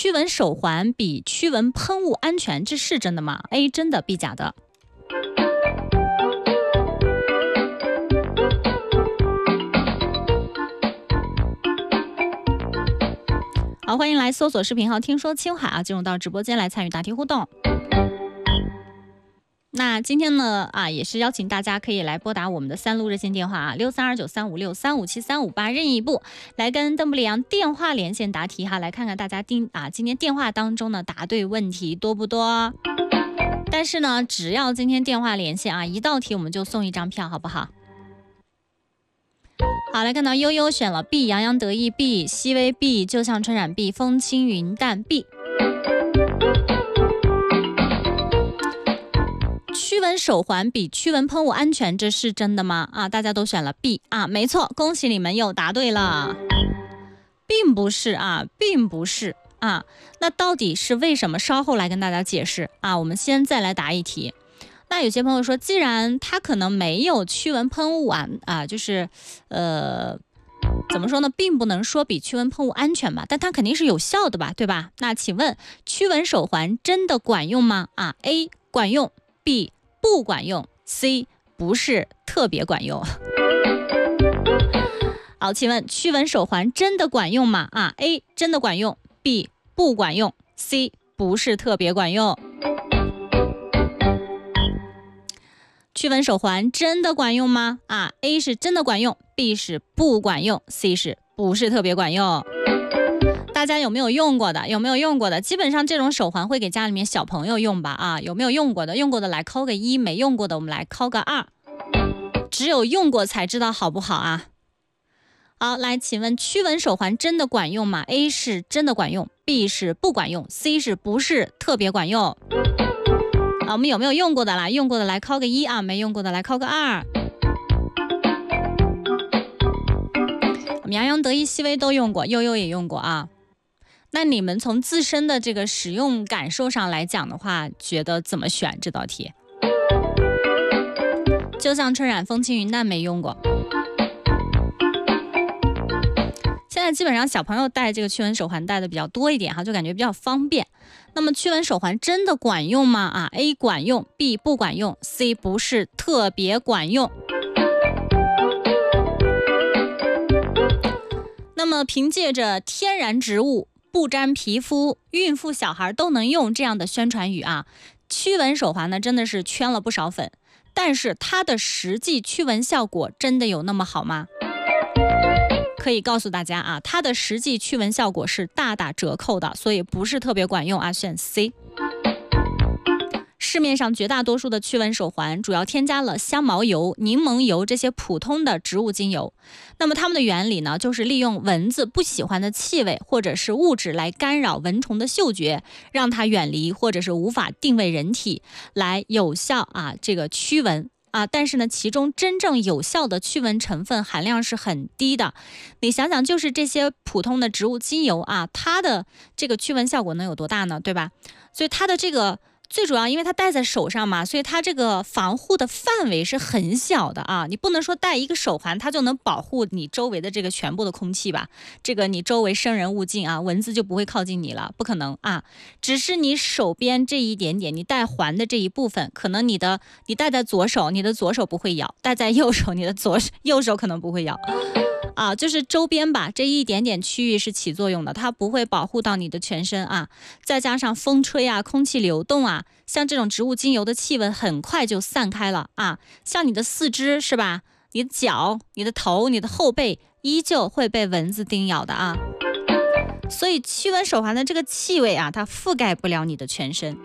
驱蚊手环比驱蚊喷雾安全，这是真的吗？ A 真的 ，B 假的。好，欢迎来搜索视频号听说青海啊，进入到直播间来参与答题互动。那今天呢也是邀请大家可以来拨打我们的3路热线电话啊，632935635738任意一部来跟邓布里昂电话连线答题哈，来看看大家今天电话当中呢答对问题多不多？但是呢，只要今天电话连线一道题我们就送1张票，好不好？好，来看到悠悠选了 B， 洋洋得意 B， 熹微 B， 就像春染 B， 风轻云淡 B。驱蚊手环比驱蚊喷雾安全，这是真的吗？大家都选了 B 没错，恭喜你们又答对了，并不是并不是那到底是为什么？稍后来跟大家解释我们先再来答一题。那有些朋友说，既然它可能没有驱蚊喷雾就是怎么说呢，并不能说比驱蚊喷雾安全吧，但它肯定是有效的吧，对吧？那请问驱蚊手环真的管用吗？A 管用， B 不管用， C 不是特别管用。好，请问驱蚊手环真的管用吗？A 真的管用， B 不管用， C 不是特别管用。驱蚊手环真的管用吗？A 是真的管用， B 是不管用， C 是不是特别管用。大家有没有用过的？有没有用过的？基本上这种手环会给家里面小朋友用吧有没有用过的？用过的来扣个1，没用过的我们来扣个2。只有用过才知道好不好好，来，请问驱蚊手环真的管用吗？ A 是真的管用， B 是不管用， C 是不是特别管用。我们有没有用过的啦？用过的来扣个1没用过的来扣个2。我们洋洋得意熹微都用过，悠悠也用过那你们从自身的这个使用感受上来讲的话，觉得怎么选这道题？就像春染风轻云淡没用过。现在基本上小朋友戴这个驱蚊手环戴的比较多一点就感觉比较方便。那么驱蚊手环真的管用吗？A 管用， B 不管用， C 不是特别管用。那么凭借着天然植物不沾皮肤，孕妇小孩都能用这样的宣传语驱蚊手环呢真的是圈了不少粉，但是它的实际驱蚊效果真的有那么好吗？可以告诉大家它的实际驱蚊效果是大打折扣的，所以不是特别管用选 C。市面上绝大多数的驱蚊手环主要添加了香茅油、柠檬油这些普通的植物精油。那么它们的原理呢，就是利用蚊子不喜欢的气味或者是物质来干扰蚊虫的嗅觉，让它远离或者是无法定位人体，来有效这个驱蚊但是呢，其中真正有效的驱蚊成分含量是很低的。你想想，就是这些普通的植物精油它的这个驱蚊效果能有多大呢？对吧？所以它的这个最主要，因为它戴在手上嘛，所以它这个防护的范围是很小的你不能说戴一个手环它就能保护你周围的这个全部的空气吧？这个你周围生人勿近蚊子就不会靠近你了，不可能只是你手边这一点点，你戴环的这一部分，可能你戴在左手，你的左手不会咬；戴在右手，你的右手可能不会咬。就是周边吧，这一点点区域是起作用的，它不会保护到你的全身再加上风吹空气流动像这种植物精油的气味很快就散开了像你的四肢是吧？你的脚、你的头、你的后背依旧会被蚊子叮咬的所以驱蚊手环的这个气味它覆盖不了你的全身。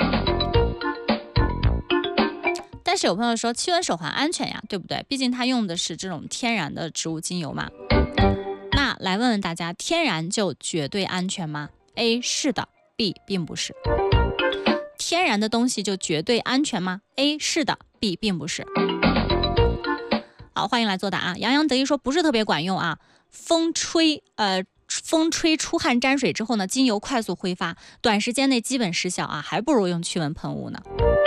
但是有朋友说驱蚊手环安全呀，对不对？毕竟它用的是这种天然的植物精油嘛。那来问问大家，天然就绝对安全吗？ A 是的， B 并不是。天然的东西就绝对安全吗？ A 是的， B 并不是。好，欢迎来作答洋洋得意说不是特别管用风吹出汗沾水之后呢，精油快速挥发，短时间内基本失效还不如用驱蚊喷雾呢。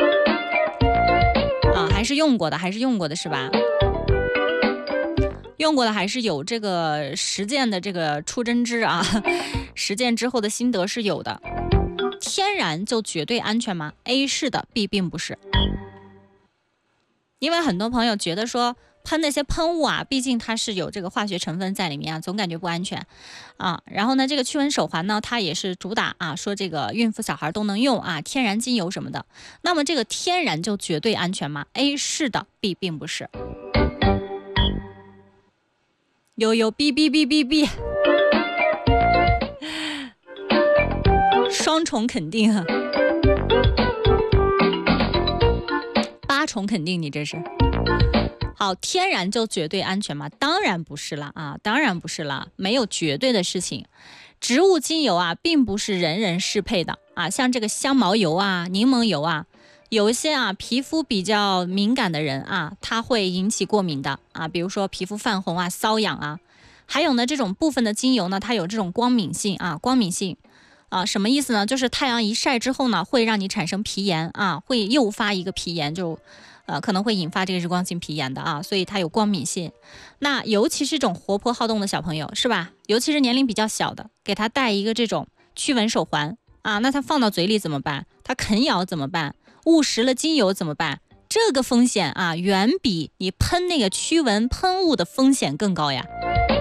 还是用过的是吧？用过的还是有这个实践的这个出真知实践之后的心得是有的。 天然就绝对安全吗 ？A 是的 ，B 并不是。因为很多朋友觉得说喷那些喷雾啊，毕竟它是有这个化学成分在里面啊，总感觉不安全啊。然后呢，这个驱蚊手环呢，它也是主打啊，说这个孕妇小孩都能用啊，天然精油什么的。那么这个天然就绝对安全吗 ？A 是的 ，B 并不是。有 B B B B B， 双重肯定啊。8重肯定，你这是。好，天然就绝对安全吗？当然不是了啊，当然不是了，没有绝对的事情。植物精油啊，并不是人人适配的啊，像这个香茅油啊、柠檬油啊，有一些啊皮肤比较敏感的人啊，它会引起过敏的啊，比如说皮肤泛红啊、瘙痒啊。还有呢，这种部分的精油呢，它有这种光敏性啊，光敏性。什么意思呢？就是太阳一晒之后呢，会让你产生皮炎啊，会诱发一个皮炎，可能会引发这个日光性皮炎的啊，所以它有光敏性。那尤其是这种活泼好动的小朋友，是吧？尤其是年龄比较小的，给他戴一个这种驱蚊手环啊，那他放到嘴里怎么办？他啃咬怎么办？误食了精油怎么办？这个风险啊，远比你喷那个驱蚊喷雾的风险更高呀。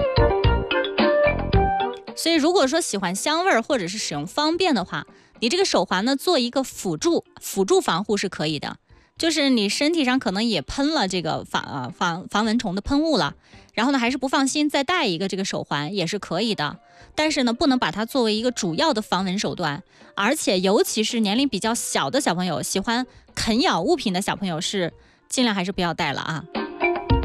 所以如果说喜欢香味或者是使用方便的话，你这个手环呢做一个辅助防护是可以的。就是你身体上可能也喷了这个防蚊虫的喷雾了，然后呢还是不放心再戴一个这个手环也是可以的。但是呢不能把它作为一个主要的防蚊手段，而且尤其是年龄比较小的小朋友，喜欢啃咬物品的小朋友，是尽量还是不要戴了啊。